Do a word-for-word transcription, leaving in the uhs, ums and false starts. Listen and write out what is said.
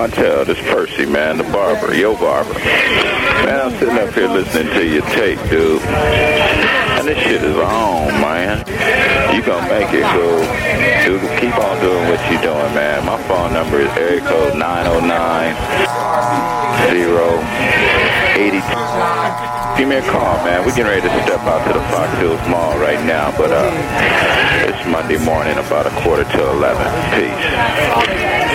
Montel. This Percy, man, the barber, yo barber. Man, I'm sitting up here listening to your tape, dude. And this shit is on, man. You gonna make it cool. Dude, keep on doing what you doing, man. My phone number is area code nine oh nine, oh eight two. Give me a call, man. We're getting ready to step out to the Fox Hills Mall right now, but uh, it's Monday morning, about a quarter to eleven. Peace.